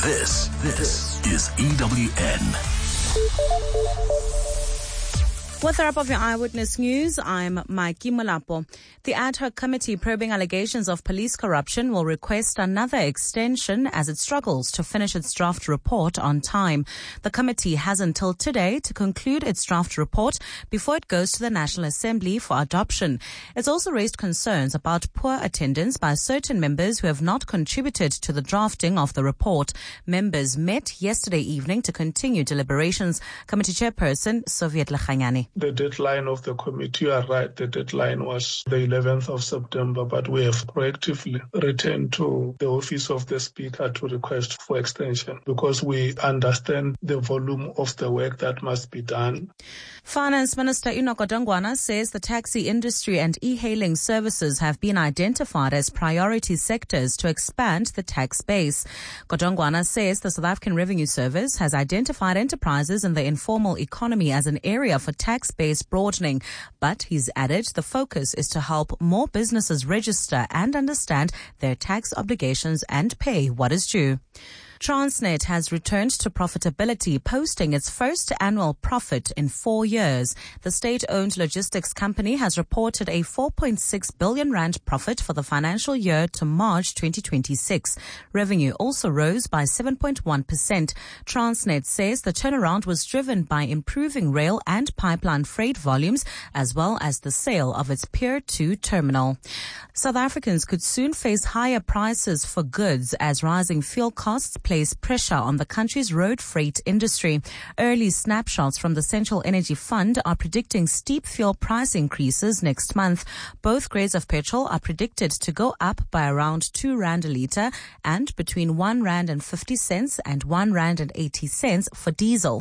This is EWN. With the wrap of your Eyewitness News, I'm Maiki Molapo. The ad hoc committee probing allegations of police corruption will request another extension as it struggles to finish its draft report on time. The committee has until today to conclude its draft report before it goes to the National Assembly for adoption. It's also raised concerns about poor attendance by certain members who have not contributed to the drafting of the report. Members met yesterday evening to continue deliberations. Committee Chairperson Soviet Lechanyani. The deadline of the committee, you are right, the deadline was the 11th of September, but we have proactively returned to the office of the Speaker to request for extension because we understand the volume of the work that must be done. Finance Minister Enoch Godongwana says the taxi industry and e-hailing services have been identified as priority sectors to expand the tax base. Godongwana says the South African Revenue Service has identified enterprises in the informal economy as an area for tax base broadening, but he's added the focus is to help more businesses register and understand their tax obligations and pay what is due. Transnet has returned to profitability, posting its first annual profit in 4 years. The state-owned logistics company has reported a 4.6 billion rand profit for the financial year to March 2026. Revenue also rose by 7.1%. Transnet says the turnaround was driven by improving rail and pipeline freight volumes, as well as the sale of its Pier 2 terminal. South Africans could soon face higher prices for goods as rising fuel costs place pressure on the country's road freight industry. Early snapshots from the Central Energy Fund are predicting steep fuel price increases next month. Both grades of petrol are predicted to go up by around 2 rand a litre and between 1 rand and 50 cents and 1 rand and 80 cents for diesel.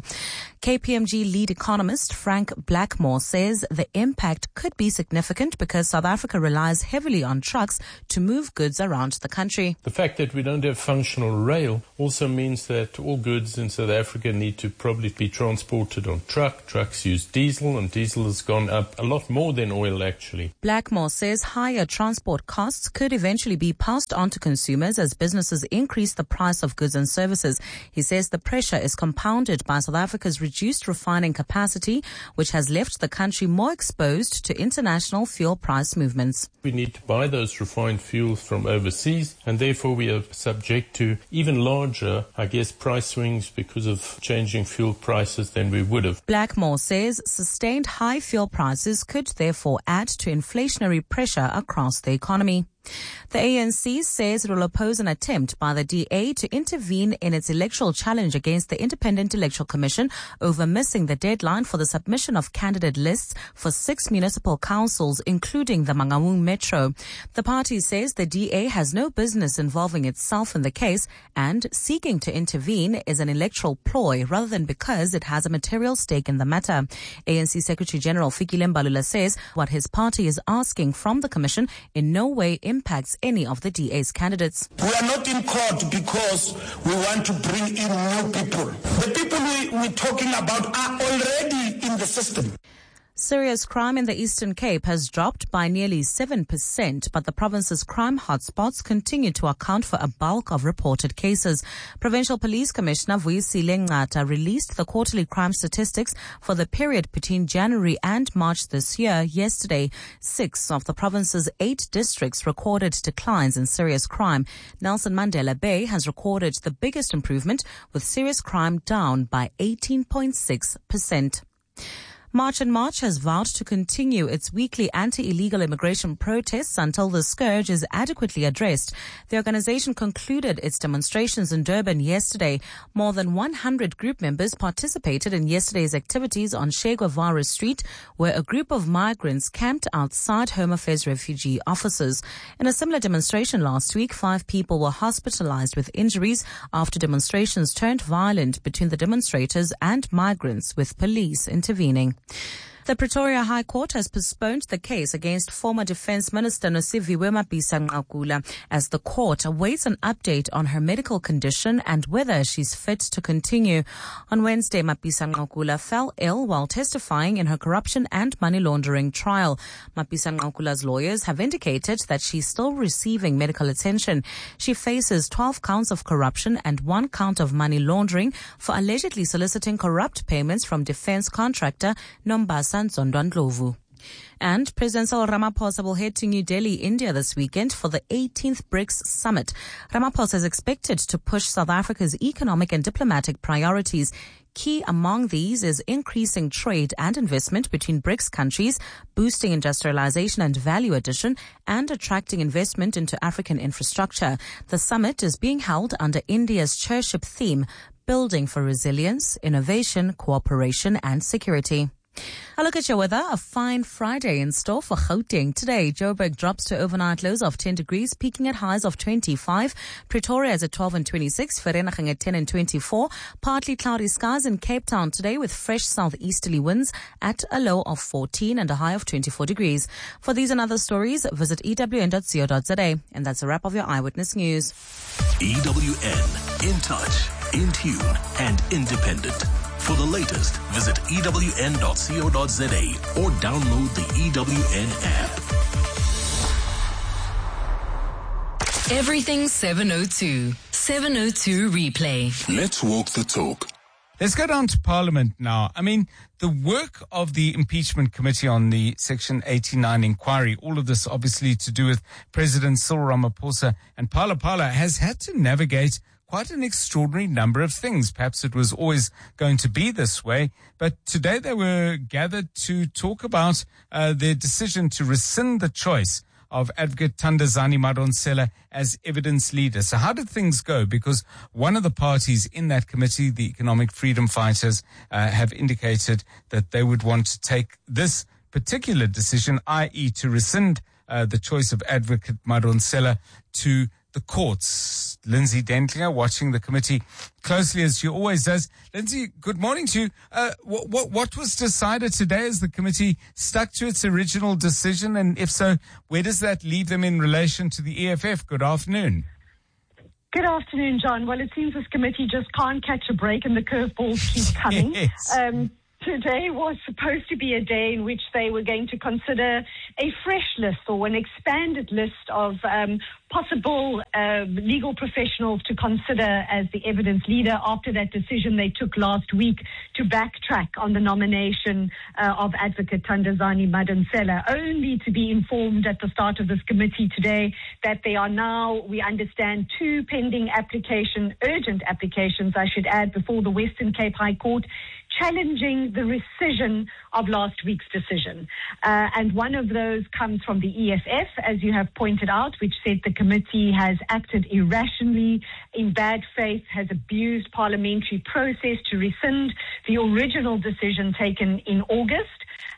KPMG lead economist Frank Blackmore says the impact could be significant because South Africa relies heavily on trucks to move goods around the country. The fact that we don't have functional rail also means that all goods in South Africa need to probably be transported on truck. Trucks use diesel, and diesel has gone up a lot more than oil actually. Blackmore says higher transport costs could eventually be passed on to consumers as businesses increase the price of goods and services. He says the pressure is compounded by South Africa's reduced refining capacity, which has left the country more exposed to international fuel price movements. We need to buy those refined fuels from overseas, and therefore we are subject to even larger, price swings because of changing fuel prices than we would have. Blackmore says sustained high fuel prices could therefore add to inflationary pressure across the economy. The ANC says it will oppose an attempt by the DA to intervene in its electoral challenge against the Independent Electoral Commission over missing the deadline for the submission of candidate lists for 6 municipal councils, including the Mangaung Metro. The party says the DA has no business involving itself in the case, and seeking to intervene is an electoral ploy rather than because it has a material stake in the matter. ANC Secretary General Fikile Mbalula says what his party is asking from the Commission in no way impacts any of the DA's candidates. We are not in court because we want to bring in new people. The people we're talking about are already in the system. Serious crime in the Eastern Cape has dropped by nearly 7%, but the province's crime hotspots continue to account for a bulk of reported cases. Provincial Police Commissioner Vuyisile Ngata released the quarterly crime statistics for the period between January and March this year yesterday. 6 of the province's 8 districts recorded declines in serious crime. Nelson Mandela Bay has recorded the biggest improvement, with serious crime down by 18.6%. March and March has vowed to continue its weekly anti-illegal immigration protests until the scourge is adequately addressed. The organization concluded its demonstrations in Durban yesterday. More than 100 group members participated in yesterday's activities on Che Guevara Street, where a group of migrants camped outside Home Affairs refugee offices. In a similar demonstration last week, 5 people were hospitalized with injuries after demonstrations turned violent between the demonstrators and migrants, with police intervening. The Pretoria High Court has postponed the case against former Defence Minister Nosiviwe Mapisa-Nqakula as the court awaits an update on her medical condition and whether she's fit to continue. On Wednesday, Mapisa-Nqakula fell ill while testifying in her corruption and money laundering trial. Mapisa-Nqakula's lawyers have indicated that she's still receiving medical attention. She faces 12 counts of corruption and 1 count of money laundering for allegedly soliciting corrupt payments from defence contractor Nombasa Nzondwa-Ndlovu. And President Cyril Ramaphosa will head to New Delhi, India this weekend for the 18th BRICS Summit. Ramaphosa is expected to push South Africa's economic and diplomatic priorities. Key among these is increasing trade and investment between BRICS countries, boosting industrialization and value addition, and attracting investment into African infrastructure. The summit is being held under India's chairship theme, Building for Resilience, Innovation, Cooperation and Security. A look at your weather. A fine Friday in store for Gauteng. Today, Joburg drops to overnight lows of 10 degrees, peaking at highs of 25. Pretoria is at 12 and 26. Vereeniging at 10 and 24. Partly cloudy skies in Cape Town today with fresh southeasterly winds at a low of 14 and a high of 24 degrees. For these and other stories, visit ewn.co.za. And that's a wrap of your Eyewitness News. EWN. In touch, in tune, and independent. For the latest, visit ewn.co.za or download the EWN app. Everything 702. 702 replay. Let's walk the talk. Let's go down to Parliament now. I mean, the work of the impeachment committee on the Section 89 inquiry, all of this obviously to do with President Cyril Ramaphosa and Phala has had to navigate quite an extraordinary number of things. Perhaps it was always going to be this way, but today they were gathered to talk about their decision to rescind the choice of Advocate Thandazani Madonsela as evidence leader. So how did things go? Because one of the parties in that committee, the Economic Freedom Fighters, have indicated that they would want to take this particular decision, i.e. to rescind the choice of Advocate Madonsela, to the courts. Lindsay Dentlinger watching the committee closely as she always does. Lindsay, good morning to you. What was decided today as the committee stuck to its original decision? And if so, where does that leave them in relation to the EFF? Good afternoon. Good afternoon, John. Well, it seems this committee just can't catch a break and the curveballs keep coming. Yes. Today was supposed to be a day in which they were going to consider a fresh list or an expanded list of possible legal professionals to consider as the evidence leader after that decision they took last week to backtrack on the nomination of Advocate Thandazani Madonsela, only to be informed at the start of this committee today that they are now, we understand, 2 pending urgent applications, I should add, before the Western Cape High Court, challenging the rescission of last week's decision. And one of those comes from the EFF, as you have pointed out, which said the committee has acted irrationally, in bad faith, has abused parliamentary process to rescind the original decision taken in August.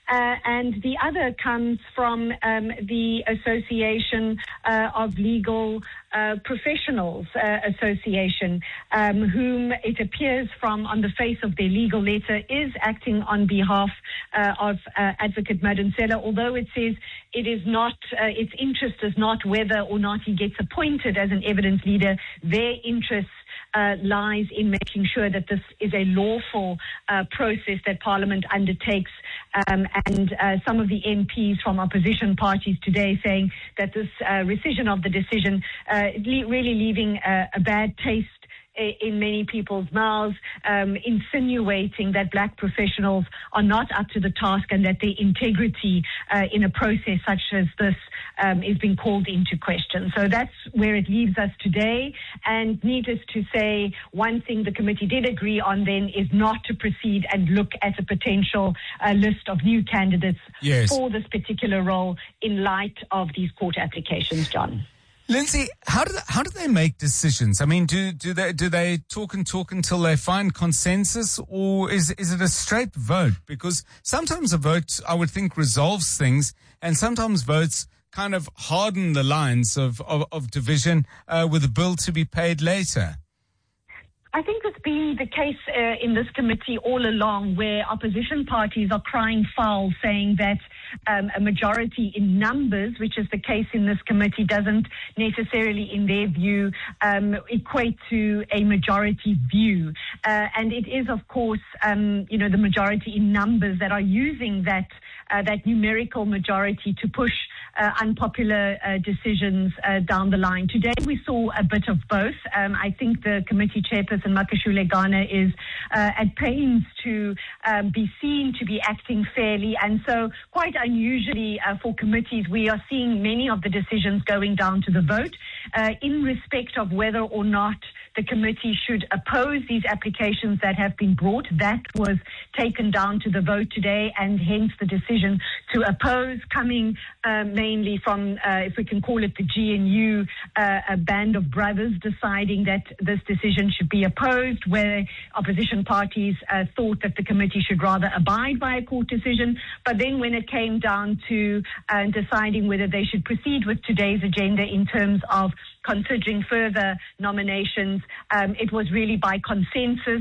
And the other comes from the Association of Legal Professionals Association, whom it appears from on the face of their legal letter is acting on behalf of Advocate Madonsela, although it says it is not, its interest is not whether or not he gets appointed as an evidence leader. Their interest lies in making sure that this is a lawful process that Parliament undertakes, and some of the MPs from opposition parties today saying that this rescission of the decision really leaving a bad taste in many people's mouths, insinuating that black professionals are not up to the task and that their integrity in a process such as this is being called into question. So that's where it leaves us today. And needless to say, one thing the committee did agree on then is not to proceed and look at a potential list of new candidates for this particular role in light of these court applications, John. Lindsay, how do they make decisions? I mean, do they talk until they find consensus, or is it a straight vote? Because sometimes a vote, I would think, resolves things, and sometimes votes kind of harden the lines of division with a bill to be paid later. I think it's been the case in this committee all along, where opposition parties are crying foul, saying that a majority in numbers, which is the case in this committee, doesn't necessarily, in their view, equate to a majority view. And it is, of course, the majority in numbers that are using that numerical majority to push unpopular decisions down the line. Today we saw a bit of both. I think the committee chairperson, Makashule Ghana, is at pains to be seen to be acting fairly. And so quite unusually for committees, we are seeing many of the decisions going down to the vote in respect of whether or not the committee should oppose these applications that have been brought. That was taken down to the vote today, and hence the decision to oppose coming mainly from, if we can call it the GNU, a band of brothers deciding that this decision should be opposed, where opposition parties thought that the committee should rather abide by a court decision. But then when it came down to deciding whether they should proceed with today's agenda in terms of considering further nominations, it was really by consensus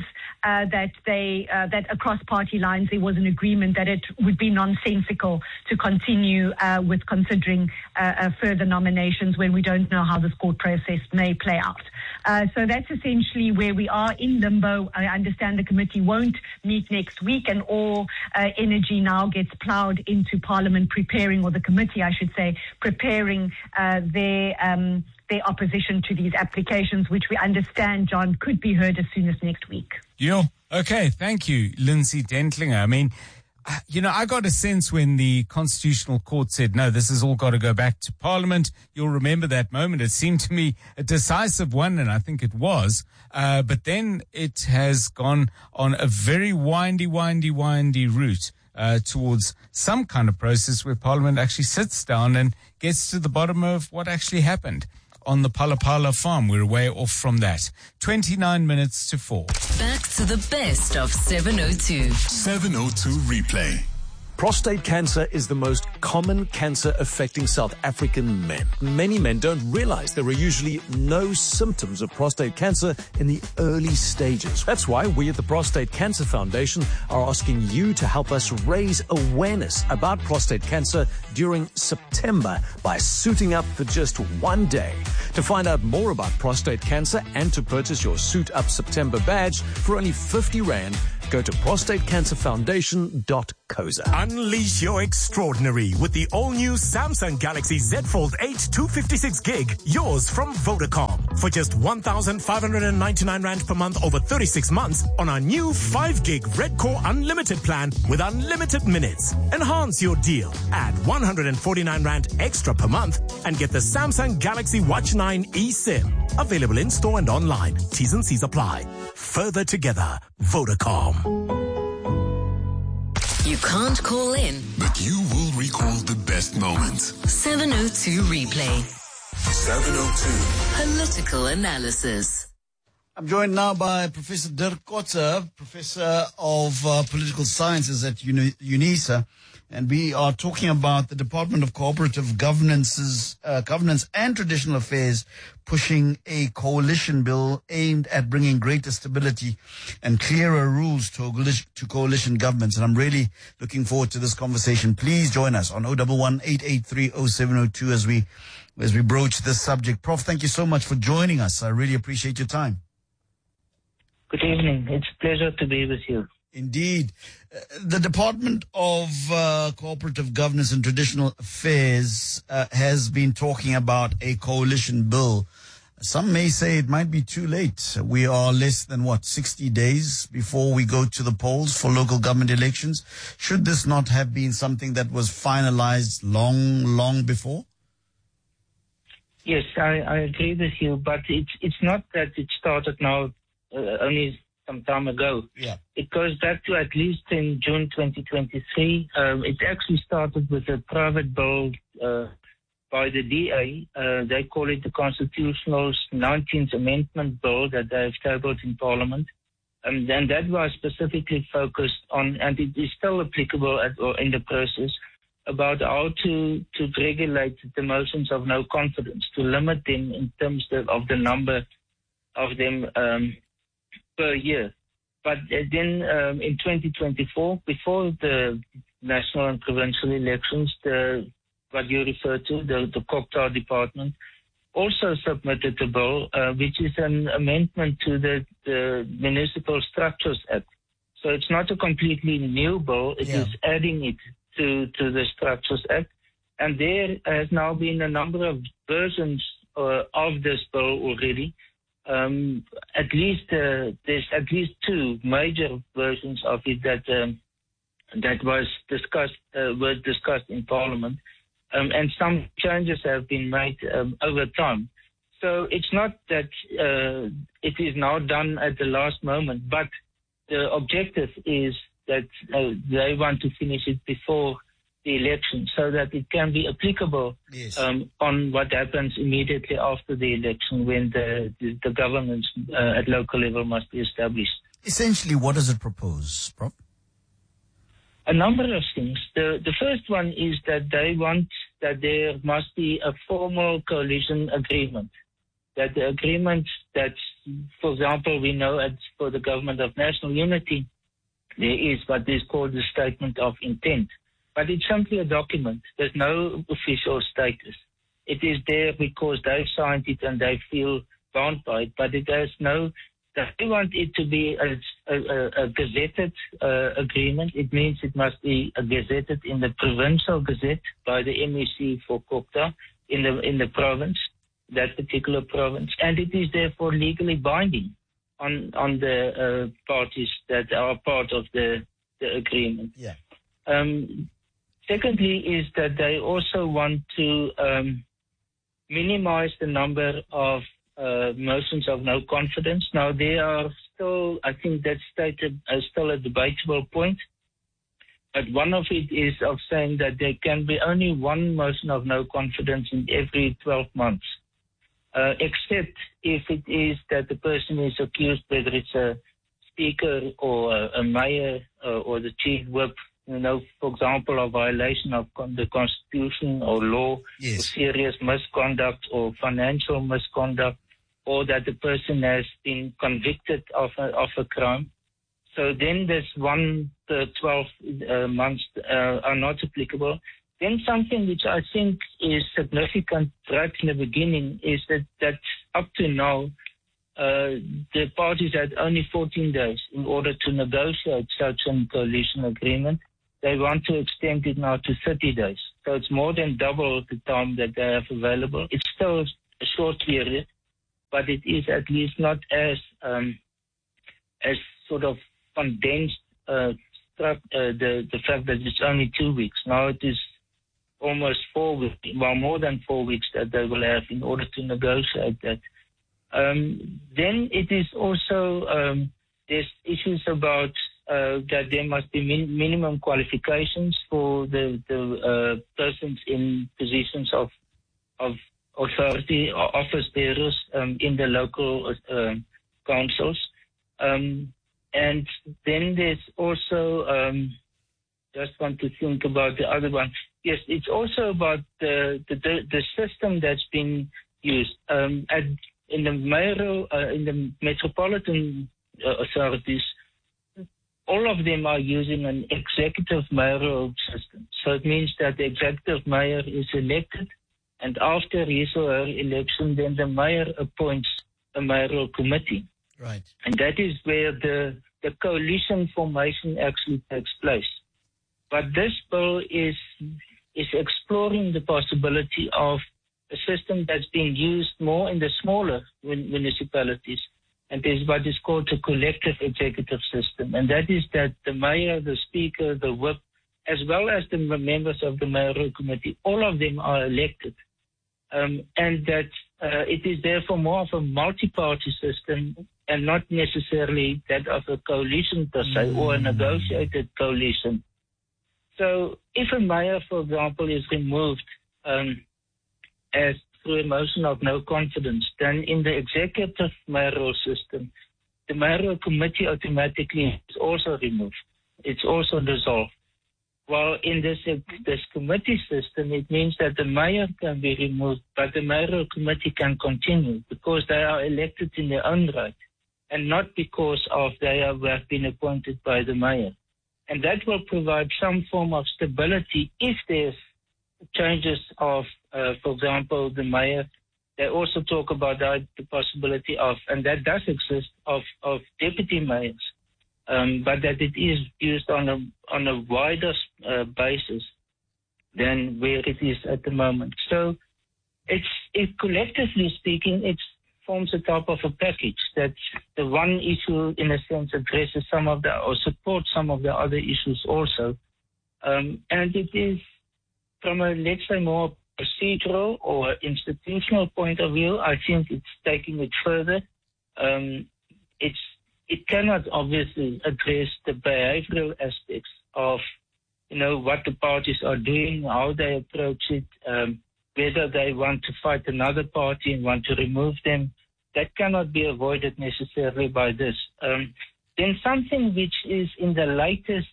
that across party lines there was an agreement that it would be nonsensical to continue with considering further nominations when we don't know how this court process may play out. So that's essentially where we are in limbo. I understand the committee won't meet next week, and all energy now gets ploughed into Parliament preparing, or the committee, I should say, preparing their opposition to these applications, which we understand, John, could be heard as soon as next week. Okay, thank you, Lindsay Dentlinger. I mean, I got a sense when the Constitutional Court said, no, this has all got to go back to Parliament. You'll remember that moment. It seemed to me a decisive one, and I think it was. But then it has gone on a very windy route towards some kind of process where Parliament actually sits down and gets to the bottom of what actually happened on the Phala Phala farm. We're way off from that. 29 minutes to 4. Back to the best of 702. 702 Replay. Prostate cancer is the most common cancer affecting South African men. Many men don't realize there are usually no symptoms of prostate cancer in the early stages. That's why we at the Prostate Cancer Foundation are asking you to help us raise awareness about prostate cancer during September by suiting up for just one day. To find out more about prostate cancer and to purchase your Suit Up September badge for only 50 Rand, go to prostatecancerfoundation.coza. Unleash your extraordinary with the all-new Samsung Galaxy Z Fold 8 256 gig, yours from Vodacom. For just 1,599 Rand per month over 36 months on our new 5 gig Red Core Unlimited plan with unlimited minutes. Enhance your deal. Add 149 Rand extra per month and get the Samsung Galaxy Watch 9 eSIM. Available in store and online. T's and C's apply. Further together, Vodacom. You can't call in, but you will recall the best moments. 702 Replay. 702. Political analysis. I'm joined now by Professor Dirk Kotze, Professor of Political Sciences at UNISA, and we are talking about the Department of Cooperative Governance and Traditional Affairs pushing a coalition bill aimed at bringing greater stability and clearer rules to coalition governments. And I'm really looking forward to this conversation. Please join us on 011-883-0702 as we broach this subject. Prof, thank you so much for joining us. I really appreciate your time. Good evening. It's a pleasure to be with you. Indeed. The Department of Cooperative Governance and Traditional Affairs has been talking about a coalition bill. Some may say it might be too late. We are less than, 60 days before we go to the polls for local government elections. Should this not have been something that was finalized long before? Yes, I agree with you, but it's not that it started now only some time ago. Yeah. It goes back to at least in June 2023. It actually started with a private bill by the DA. They call it the Constitutional 19th Amendment Bill that they've tabled in Parliament. And then that was specifically focused on, and it is still applicable in the process, about how to regulate the motions of no confidence, to limit them in terms of the number of them per year. But then in 2024, before the national and provincial elections, what you refer to, the COGTA department, also submitted a bill, which is an amendment to the Municipal Structures Act. So it's not a completely new bill. It is adding it to the Structures Act. And there has now been a number of versions of this bill already. At least there's at least two major versions of it that was discussed in Parliament, and some changes have been made over time. So it's not that it is now done at the last moment, but the objective is that they want to finish it before the election so that it can be applicable on what happens immediately after the election when the governance at local level must be established. Essentially, what does it propose, Prof? A number of things. The first one is that they want that there must be a formal coalition agreement. That the agreement that, for example, we know for the Government of National Unity, there is what is called the Statement of Intent. But it's simply a document. There's no official status. It is there because they've signed it and they feel bound by it, but it has no... They want it to be a gazetted agreement. It means it must be gazetted in the Provincial Gazette by the MEC for COGTA in the province, that particular province, and it is therefore legally binding on the parties that are part of the agreement. Yeah. Secondly is that they also want to minimize the number of motions of no confidence. Now, they are still, I think that's stated as still a debatable point, but one of it is of saying that there can be only one motion of no confidence in every 12 months, except if it is that the person is accused, whether it's a speaker or a mayor or the chief whip, for example, a violation of the Constitution or law, or serious misconduct or financial misconduct, or that the person has been convicted of a crime. So then this 12 months are not applicable. Then something which I think is significant right in the beginning is that up to now, the parties had only 14 days in order to negotiate such a coalition agreement. They want to extend it now to 30 days. So it's more than double the time that they have available. It's still a short period, but it is at least not as sort of condensed the fact that it's only 2 weeks. Now it is almost 4 weeks, well, more than 4 weeks that they will have in order to negotiate that. Then it is also, there's issues about that there must be minimum qualifications for the persons in positions of authority or office bearers in the local councils. And then there's also, just want to think about the other one. Yes, it's also about the system that's been used. In the metropolitan authorities, all of them are using an executive mayoral system. So it means that the executive mayor is elected, and after his or her election, then the mayor appoints a mayoral committee. Right. And that is where the coalition formation actually takes place. But this bill is exploring the possibility of a system that's being used more in the smaller municipalities. And there's what is called a collective executive system. And that is that the mayor, the speaker, the whip, as well as the members of the mayoral committee, all of them are elected. And that it is therefore more of a multi-party system and not necessarily that of a coalition per se or a negotiated coalition. So if a mayor, for example, is removed as through a motion of no confidence, then in the executive mayoral system, the mayoral committee automatically is also removed. It's also dissolved. While in this committee system, it means that the mayor can be removed, but the mayoral committee can continue because they are elected in their own right. and not because of they have been appointed by the mayor. And that will provide some form of stability if there's changes of, for example, the mayor. They also talk about the possibility of, and that does exist, of deputy mayors, but that it is used on a wider basis than where it is at the moment. So it collectively speaking, it forms a type of a package that the one issue, in a sense, addresses some of the, or supports some of the other issues also. And it is, from a, let's say, more procedural or institutional point of view, I think it's taking it further. It cannot obviously address the behavioral aspects of, what the parties are doing, how they approach it, whether they want to fight another party and want to remove them. That cannot be avoided necessarily by this. Then something which is in the latest,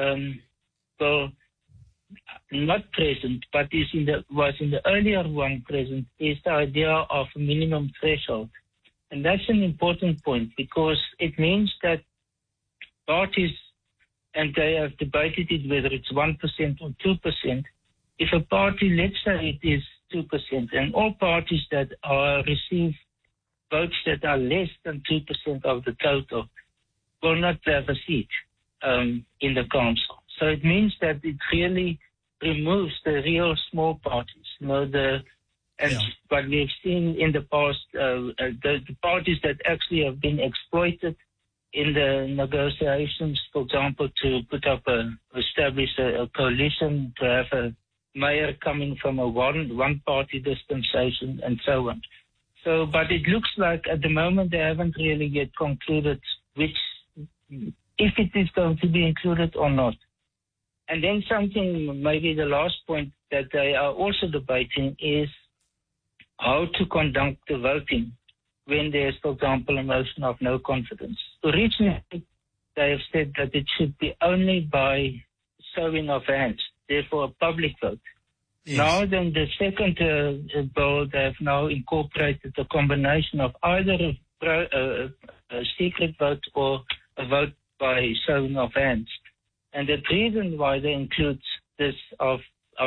not present, but was in the earlier one present, is the idea of a minimum threshold. And that's an important point because it means that parties, and they have debated it whether it's 1% or 2%, if a party, let's say it is 2%, and all parties that receive votes that are less than 2% of the total will not have a seat in the council. So it means that it really removes the real small parties. What we've seen in the past, the parties that actually have been exploited in the negotiations, for example, to establish a coalition, to have a mayor coming from a one-party dispensation, and so on. So, but it looks like at the moment they haven't really yet concluded if it is going to be included or not. And then something, maybe the last point that they are also debating is how to conduct the voting when there's, for example, a motion of no confidence. Originally, they have said that it should be only by showing of hands, therefore a public vote. Yes. Now then the second bill, they have now incorporated a combination of either a secret vote or a vote by showing of hands. And the reason why they include this of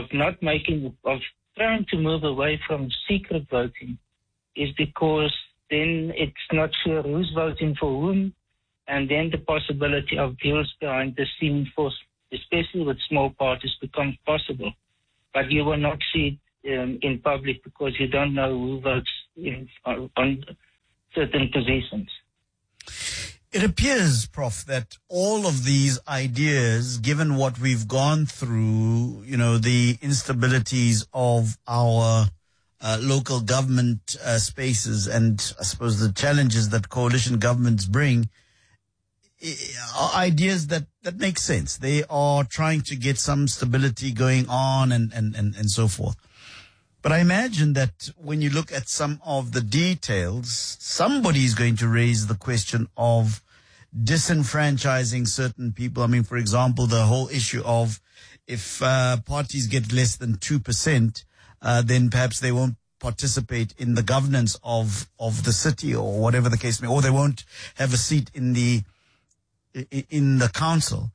trying to move away from secret voting is because then it's not sure who's voting for whom, and then the possibility of deals behind the scenes, especially with small parties, becomes possible. But you will not see it in public because you don't know who votes on certain positions. It appears, Prof, that all of these ideas, given what we've gone through, the instabilities of our local government spaces and I suppose the challenges that coalition governments bring, are ideas that make sense. They are trying to get some stability going on and so forth. But I imagine that when you look at some of the details, somebody is going to raise the question of disenfranchising certain people. I mean, for example, the whole issue of if parties get less than 2%, then perhaps they won't participate in the governance of the city or whatever the case may be, or they won't have a seat in the council.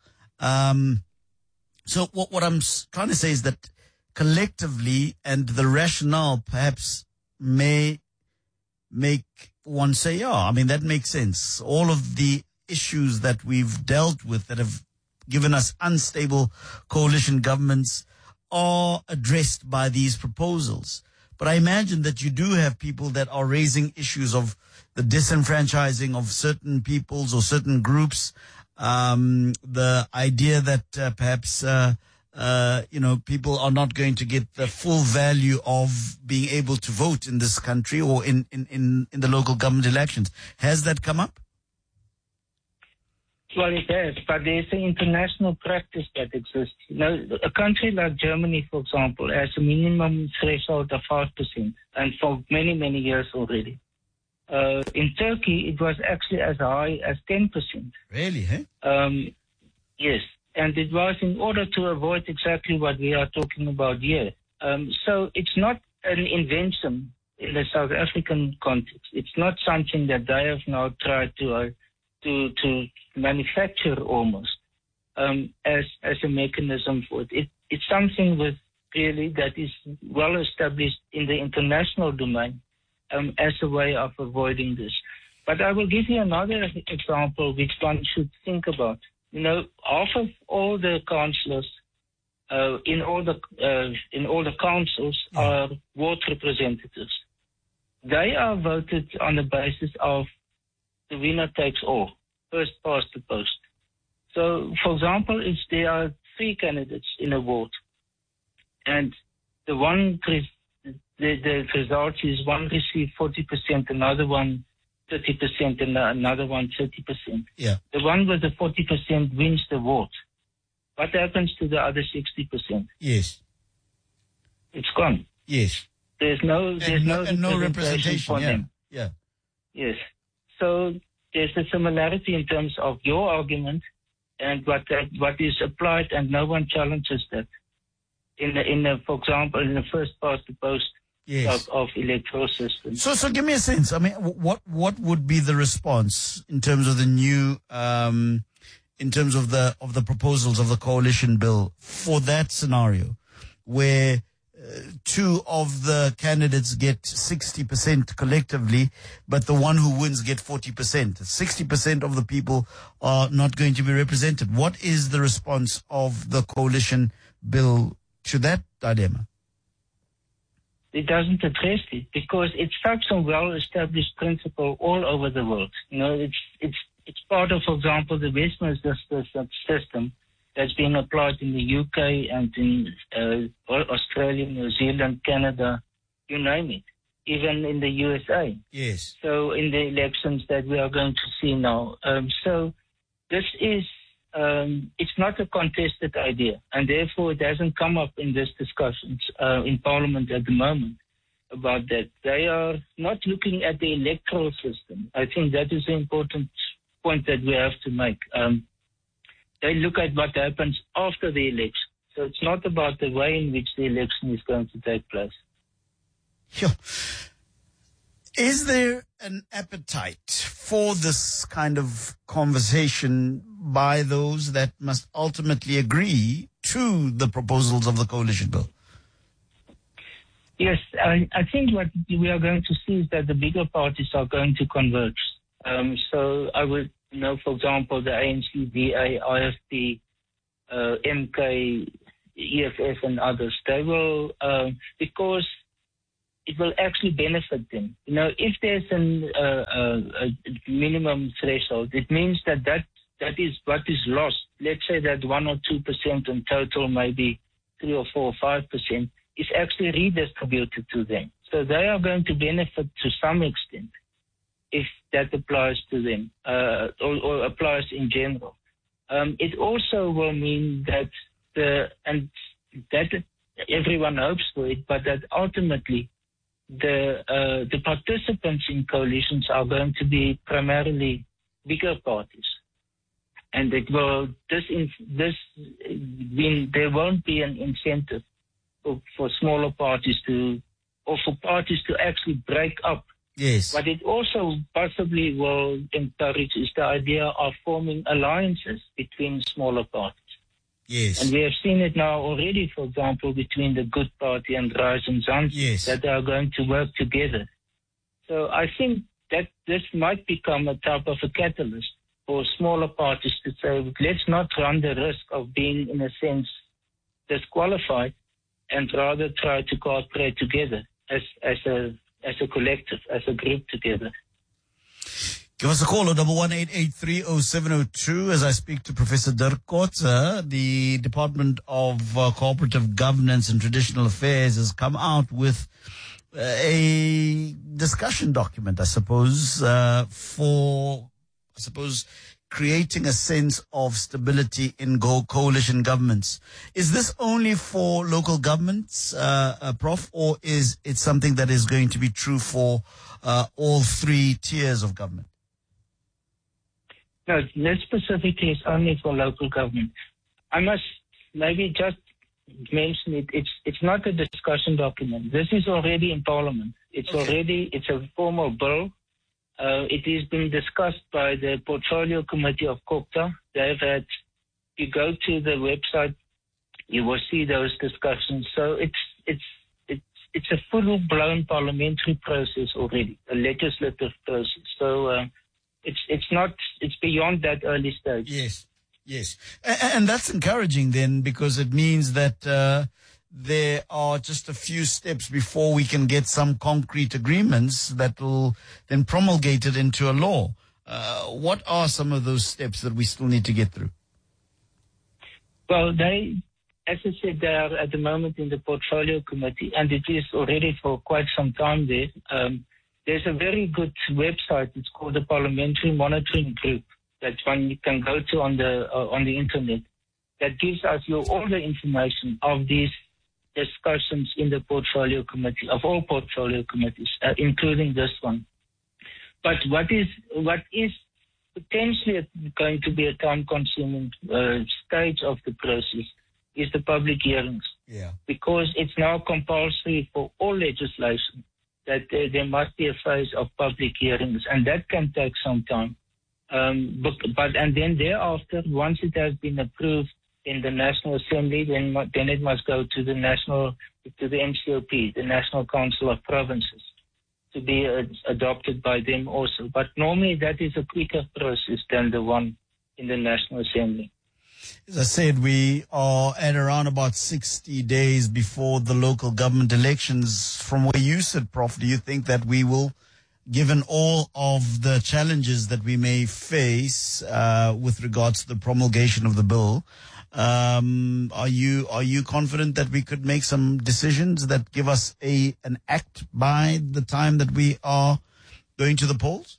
So what I'm trying to say is that collectively, and the rationale perhaps may make one say, that makes sense. All of the issues that we've dealt with that have given us unstable coalition governments are addressed by these proposals. But I imagine that you do have people that are raising issues of the disenfranchising of certain peoples or certain groups, the idea that perhaps people are not going to get the full value of being able to vote in this country or in the local government elections. Has that come up? Well, it has, but there's an international practice that exists. A country like Germany, for example, has a minimum threshold of 5%, and for many, many years already. In Turkey, it was actually as high as 10%. Really, eh? Yes. And it was in order to avoid exactly what we are talking about here. So it's not an invention in the South African context. It's not something that they have now tried to manufacture almost as a mechanism for it. It's something with really that is well established in the international domain as a way of avoiding this. But I will give you another example which one should think about. Half of all the councillors in all the councils are ward representatives. They are voted on the basis of the winner takes all, first past the post. So, for example, if there are 3 candidates in a ward, and the result is one received 40%, another one 30%, and another one 30%. Yeah. The one with the 40% wins the ward. What happens to the other 60%? Yes. It's gone. Yes. There's no representation for them. Yeah. Yes. So there's a similarity in terms of your argument and what is applied, and no one challenges that. For example, in the first past the post of electoral system. So give me a sense. I mean, what would be the response in terms of the new, in terms of the proposals of the coalition bill for that scenario, where 2 of the candidates get 60% collectively, but the one who wins get 40%. 60% of the people are not going to be represented. What is the response of the coalition bill to that dilemma? It doesn't address it because it's such a well-established principle all over the world. It's part of, for example, the Westminster system that's being applied in the UK and in Australia, New Zealand, Canada, you name it, even in the USA. Yes. So in the elections that we are going to see now. So this is, it's not a contested idea, and therefore it hasn't come up in these discussions in Parliament at the moment about that. They are not looking at the electoral system. I think that is an important point that we have to make. They look at what happens after the election. So it's not about the way in which the election is going to take place. Sure. Is there an appetite for this kind of conversation by those that must ultimately agree to the proposals of the coalition bill? Yes, I think what we are going to see is that the bigger parties are going to converge. So I would for example, the ANC, DA, IFP, MK, EFF and others, they will, because it will actually benefit them. If there's a minimum threshold, it means that is what is lost. Let's say that 1 or 2% in total, maybe 3 or 4 or 5%, is actually redistributed to them. So they are going to benefit to some extent, if that applies to them or applies in general. It also will mean that that everyone hopes for it, but that ultimately the participants in coalitions are going to be primarily bigger parties, and it will there won't be an incentive for smaller parties or for parties to actually break up. Yes. What it also possibly will encourage is the idea of forming alliances between smaller parties. Yes. And we have seen it now already, for example, between the Good Party and Rise and Zand, that they are going to work together. So I think that this might become a type of a catalyst for smaller parties to say, let's not run the risk of being, in a sense, disqualified, and rather try to cooperate together as a collective, as a group together. Give us a call on 118830702 as I speak to Professor Dirk Coetzee. The Department of Cooperative Governance and Traditional Affairs has come out with a discussion document, I suppose, for creating a sense of stability in coalition governments. Is this only for local governments, Prof, or is it something that is going to be true for all 3 tiers of government? No, this specifically is only for local government. I must maybe just mention it's not a discussion document. This is already in Parliament. It's a formal bill. It has been discussed by the Portfolio Committee of COGTA. You go to the website, you will see those discussions. So it's a full-blown parliamentary process already, a legislative process. So it's beyond that early stage. Yes. And that's encouraging then, because it means that there are just a few steps before we can get some concrete agreements that will then promulgate it into a law. What are some of those steps that we still need to get through? Well, as I said, they are at the moment in the Portfolio Committee, and it is already for quite some time there. There's a very good website. It's called the Parliamentary Monitoring Group. That one you can go to on the internet. That gives us all the information of these discussions in the Portfolio Committee, of all Portfolio Committees, including this one. But what is potentially going to be a time-consuming stage of the process is the public hearings. Yeah. Because it's now compulsory for all legislation that there must be a phase of public hearings, and that can take some time. And then thereafter, once it has been approved in the National Assembly, then it must go to the NCOP, the National Council of Provinces, to be adopted by them also. But normally that is a quicker process than the one in the National Assembly. As I said, we are at around about 60 days before the local government elections. From where you sit, Prof, do you think that we will, given all of the challenges that we may face with regards to the promulgation of the bill, are you confident that we could make some decisions that give us an act by the time that we are going to the polls?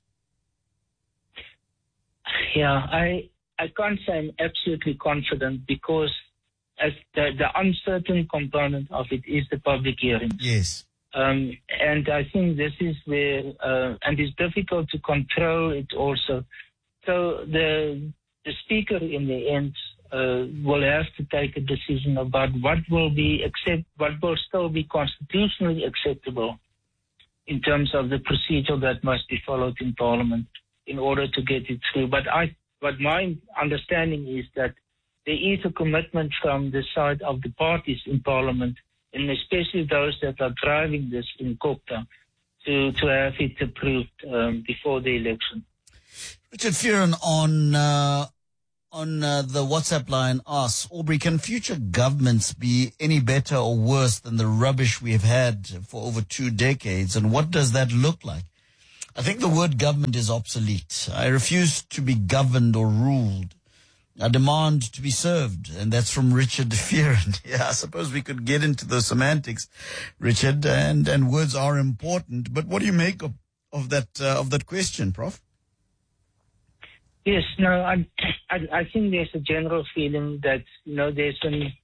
Yeah, I can't say I'm absolutely confident, because as the uncertain component of it is the public hearing. Yes. And I think this is where, and it's difficult to control it also. So the speaker in the end will have to take a decision about what will still be constitutionally acceptable in terms of the procedure that must be followed in Parliament in order to get it through. But my understanding is that there is a commitment from the side of the parties in Parliament, and especially those that are driving this in COGTA, to have it approved before the election. Richard Fearon on the WhatsApp line asks, Aubrey, can future governments be any better or worse than the rubbish we have had for over 2 decades, and what does that look like? I think the word government is obsolete. I refuse to be governed or ruled. I demand to be served. And that's from Richard Fearon. Yeah, I suppose we could get into the semantics, Richard, and words are important. But what do you make of that question, Prof? Yes, no, I think there's a general feeling that, there's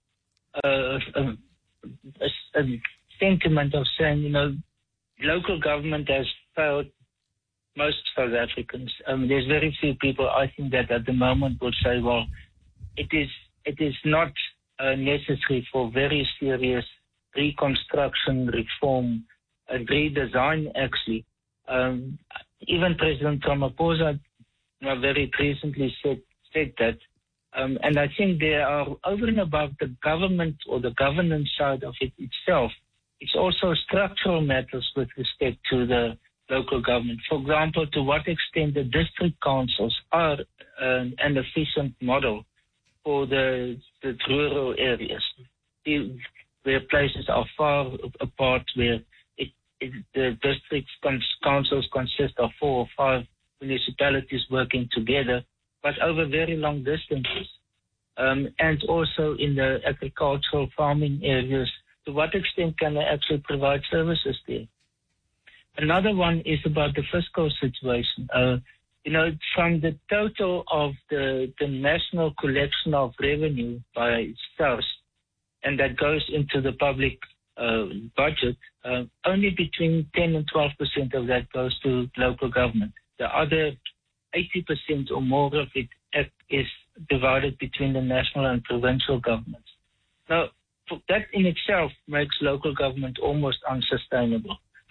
a sentiment of saying, local government has failed most South Africans. There's very few people, I think, that at the moment would say, well, it is not necessary for very serious reconstruction, reform, and redesign, actually. Even President Ramaphosa very recently said that. And I think there are, over and above the government or the governance side of it itself, it's also structural matters with respect to the local government. For example, to what extent the district councils are an efficient model for the rural areas, where places are far apart, where the district councils consist of 4 or 5 municipalities working together, but over very long distances. And also in the agricultural farming areas, to what extent can they actually provide services there? Another one is about the fiscal situation. From the total of the national collection of revenue by SARS, and that goes into the public budget, only between 10 and 12% of that goes to local government. The other 80% or more of it is divided between the national and provincial governments. Now, that in itself makes local government almost unsustainable,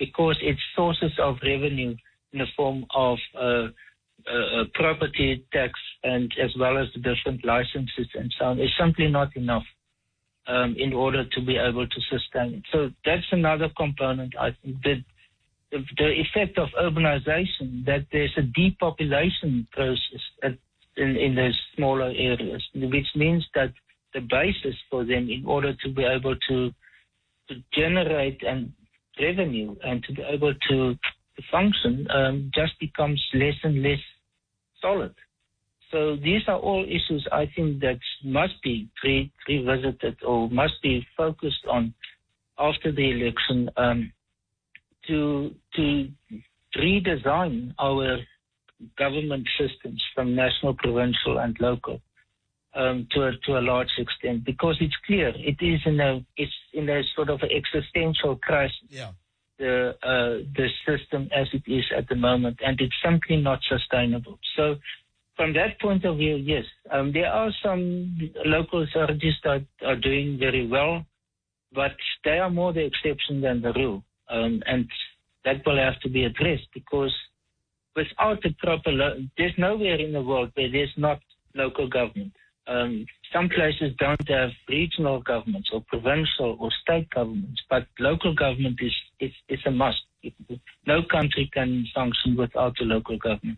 because its sources of revenue in the form of property tax and as well as the different licenses and so on is simply not enough in order to be able to sustain it. So that's another component. I think that the effect of urbanization, that there's a depopulation process in those smaller areas, which means that the basis for them in order to be able to generate and revenue and to be able to function just becomes less and less solid. So these are all issues I think that must be revisited or must be focused on after the election to redesign our government systems from national, provincial and local to a large extent, because it's clear it is in a sort of existential crisis. Yeah. The system as it is at the moment, and it's simply not sustainable. So from that point of view, yes, there are some local authorities that are doing very well, but they are more the exception than the rule. And that will have to be addressed, because without a proper, there's nowhere in the world where there's not local government. Some places don't have regional governments or provincial or state governments, but local government is a must. No country can function without a local government.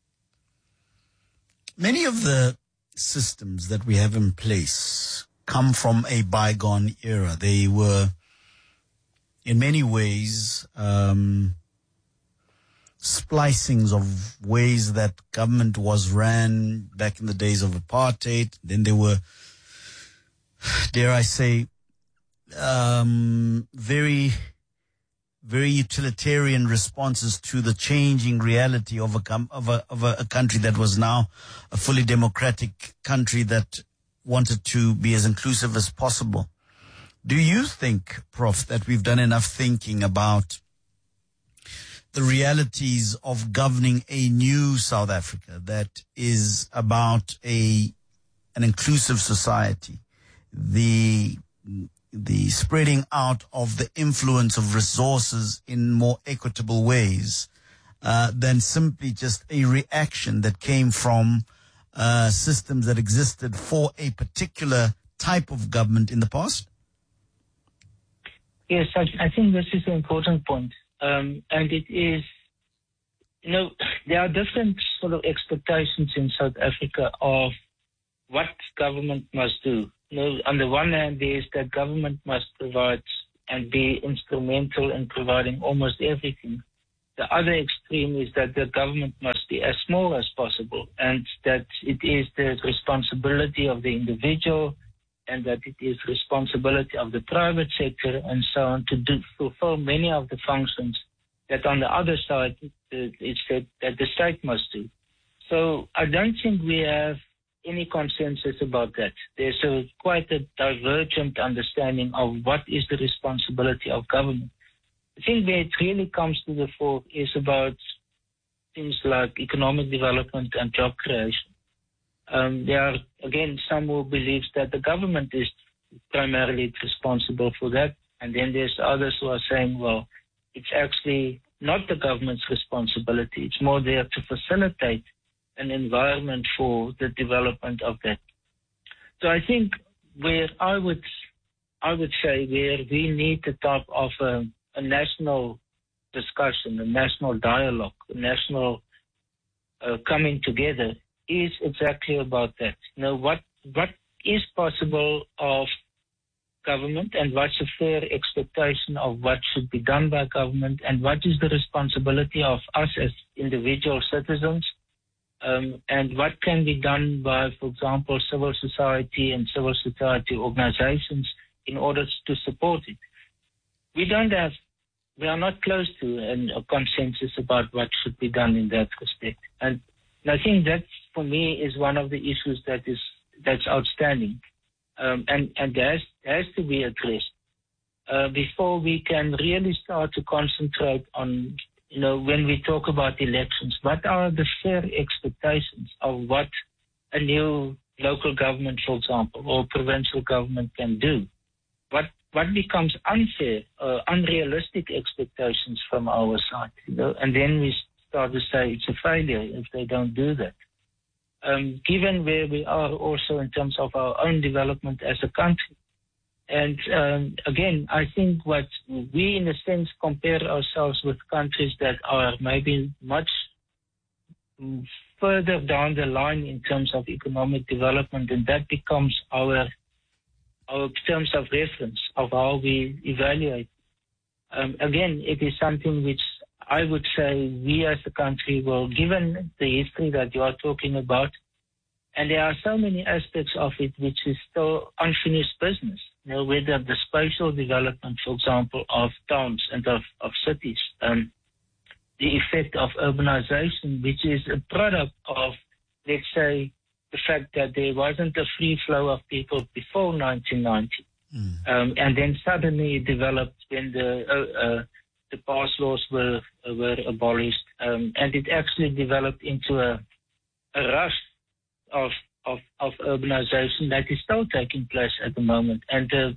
Many of the systems that we have in place come from a bygone era. They were, in many ways, splicings of ways that government was ran back in the days of apartheid. Then there were, dare I say, very, very utilitarian responses to the changing reality of a country that was now a fully democratic country that wanted to be as inclusive as possible. Do you think, Prof, that we've done enough thinking about the realities of governing a new South Africa that is about an inclusive society, the spreading out of the influence of resources in more equitable ways, than simply just a reaction that came from systems that existed for a particular type of government in the past? Yes, I think this is an important point. And it is, there are different sort of expectations in South Africa of what government must do. On the one hand, there is that government must provide and be instrumental in providing almost everything. The other extreme is that the government must be as small as possible, and that it is the responsibility of the individual and that it is responsibility of the private sector and so on to fulfill many of the functions that on the other side it's said that the state must do. So I don't think we have any consensus about that. There's quite a divergent understanding of what is the responsibility of government. I think where it really comes to the fore is about things like economic development and job creation. There are, again, some who believe that the government is primarily responsible for that. And then there's others who are saying, well, it's actually not the government's responsibility. It's more there to facilitate an environment for the development of that. So I think where I would say where we need the type of a national discussion, a national dialogue, a national coming together is exactly about that. What is possible of government and what's a fair expectation of what should be done by government and what is the responsibility of us as individual citizens, and what can be done by, for example, civil society and civil society organizations in order to support it. We are not close to a consensus about what should be done in that respect. And I think that, for me, is one of the issues that's outstanding, and has to be addressed before we can really start to concentrate on, when we talk about elections, what are the fair expectations of what a new local government, for example, or provincial government can do. what becomes unfair, unrealistic expectations from our side, and then we start to say it's a failure if they don't do that. Given where we are also in terms of our own development as a country. And again, I think what we in a sense compare ourselves with countries that are maybe much further down the line in terms of economic development, and that becomes our terms of reference of how we evaluate. Again, it is something which I would say we as a country, well, given the history that you are talking about, and there are so many aspects of it which is still unfinished business, whether the spatial development, for example, of towns and of cities, the effect of urbanization, which is a product of, let's say, the fact that there wasn't a free flow of people before 1990. And then suddenly it developed when the pass laws were abolished, and it actually developed into a rush of urbanization that is still taking place at the moment, and the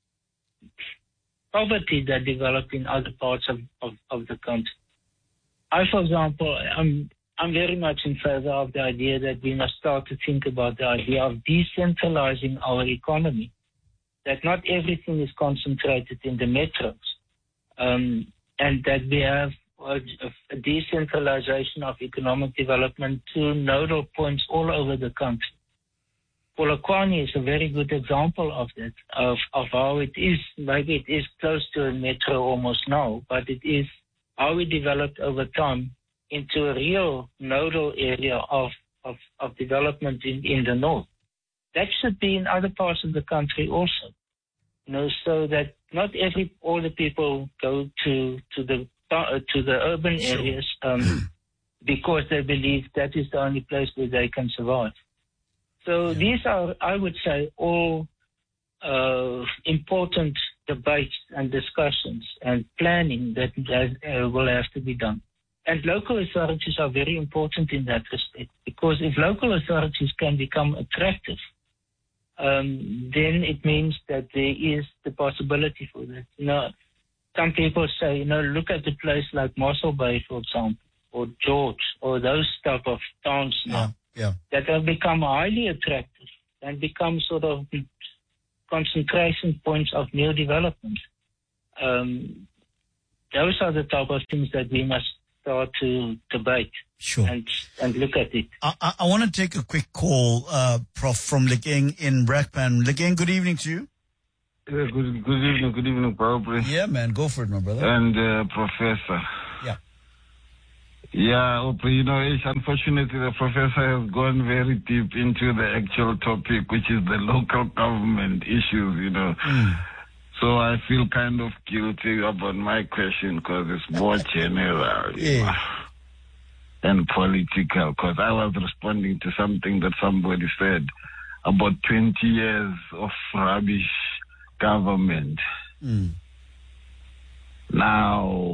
poverty that developed in other parts of the country. I, for example, I'm very much in favor of the idea that we must start to think about the idea of decentralizing our economy, that not everything is concentrated in the metros, and that we have a decentralization of economic development to nodal points all over the country. Polokwane is a very good example of that, of how it is, maybe it is close to a metro almost now, but it is how we developed over time into a real nodal area of development in the north. That should be in other parts of the country also, so that not all the people go to the urban areas because they believe that is the only place where they can survive. So these are, I would say, all important debates and discussions and planning that will have to be done. And local authorities are very important in that respect, because if local authorities can become attractive, then it means that there is the possibility for that. Some people say, look at a place like Mossel Bay, for example, or George, or those type of towns now that have become highly attractive and become sort of concentration points of new development. Those are the type of things that we must start to debate and look at it. I want to take a quick call, Prof, from Lekeng in Brakpan. Lekeng, good evening to you. Good evening, Barbara. Yeah, man, go for it, my brother. And Professor. Yeah, unfortunately, the professor has gone very deep into the actual topic, which is the local government issues, So I feel kind of guilty about my question because it's more general and political, because I was responding to something that somebody said about 20 years of rubbish government. Now,